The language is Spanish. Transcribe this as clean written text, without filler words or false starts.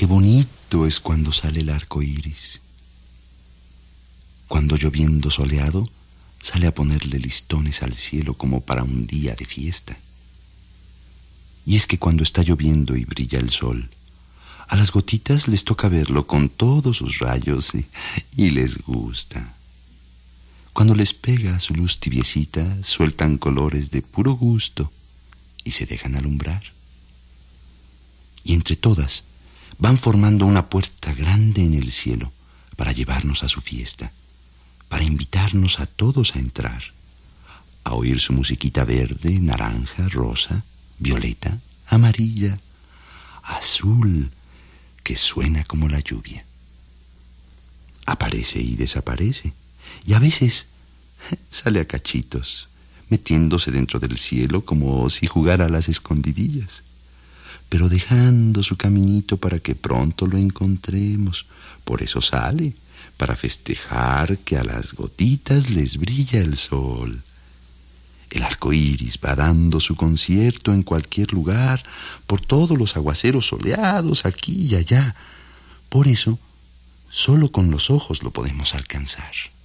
Qué bonito es cuando sale el arco iris. Cuando lloviendo soleado, sale a ponerle listones al cielo como para un día de fiesta. Y es que cuando está lloviendo y brilla el sol, a las gotitas les toca verlo con todos sus rayos y les gusta. Cuando les pega su luz tibiecita, sueltan colores de puro gusto y se dejan alumbrar. Y entre todas van formando una puerta grande en el cielo para llevarnos a su fiesta, para invitarnos a todos a entrar, a oír su musiquita verde, naranja, rosa, violeta, amarilla, azul, que suena como la lluvia. Aparece y desaparece, y a veces sale a cachitos, metiéndose dentro del cielo como si jugara a las escondidillas, pero dejando su caminito para que pronto lo encontremos. Por eso sale, para festejar que a las gotitas les brilla el sol. El arco iris va dando su concierto en cualquier lugar, por todos los aguaceros soleados aquí y allá. Por eso, solo con los ojos lo podemos alcanzar.